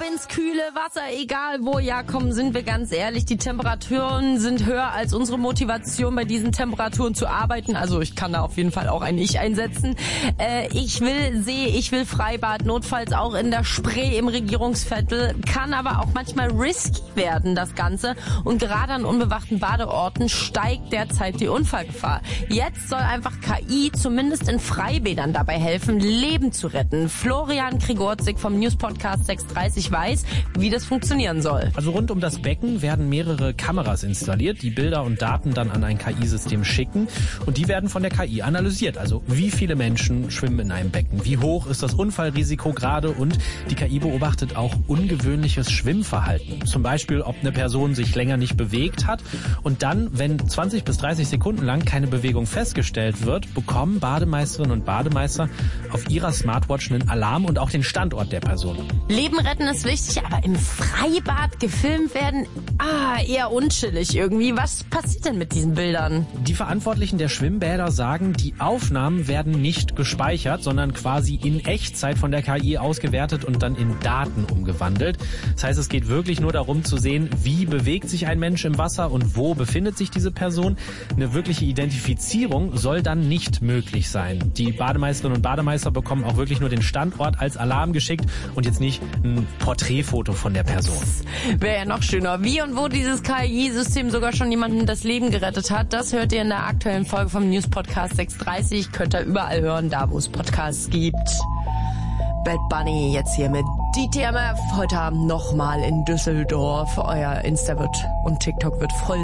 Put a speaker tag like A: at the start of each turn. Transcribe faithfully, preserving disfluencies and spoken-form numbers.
A: ins kühle Wasser, egal wo. Ja, komm, sind wir ganz ehrlich, die Temperaturen sind höher als unsere Motivation, bei diesen Temperaturen zu arbeiten. Also ich kann da auf jeden Fall auch ein Ich einsetzen. Äh, ich will See, ich will Freibad, notfalls auch in der Spree im Regierungsviertel. Kann aber auch manchmal risky werden, das Ganze. Und gerade an unbewachten Badeorten steigt derzeit die Unfallgefahr. Jetzt soll einfach K I zumindest in Freibädern dabei helfen, Leben zu retten. Florian Grigorzik vom News-Podcast sechs dreißig weiß, wie das funktionieren soll.
B: Also rund um das Becken werden mehrere Kameras installiert, die Bilder und Daten dann an ein K I-System schicken. Und die werden von der K I analysiert. Also wie viele Menschen schwimmen in einem Becken, wie hoch ist das Unfallrisiko gerade, und die K I beobachtet auch ungewöhnliches Schwimmverhalten. Zum Beispiel, ob eine Person sich länger nicht bewegt hat. Und dann, wenn zwanzig bis dreißig Sekunden lang keine Bewegung festgestellt wird, bekommen Bademeisterinnen und Bademeister auf ihrer Smartwatch einen Alarm und auch den Standort der Person.
A: Leben retten ist wichtig, aber im Freibad gefilmt werden, ah, eher unchillig irgendwie. Was passiert denn mit diesen Bildern?
B: Die Verantwortlichen der Schwimmbäder sagen, die Aufnahmen werden nicht gespeichert, sondern quasi in Echtzeit von der K I ausgewertet und dann in Daten umgewandelt. Das heißt, es geht wirklich nur darum zu sehen, wie bewegt sich ein Mensch im Wasser und wo befindet sich diese Person. Eine wirkliche Identifizierung soll dann nicht möglich sein. Die Bademeisterinnen und Bademeister bekommen auch wirklich nur den Standort als Alarm geschickt und jetzt nicht ein Porträtfoto von der Person.
A: Wäre ja noch schöner. Wie und wo dieses K I-System sogar schon jemandem das Leben gerettet hat, das hört ihr in der aktuellen Folge vom News-Podcast sechs dreißig. Könnt ihr überall hören, da wo es Podcasts gibt. Bad Bunny jetzt hier mit D T M F. Heute Abend nochmal in Düsseldorf. Euer Insta wird und TikTok wird voll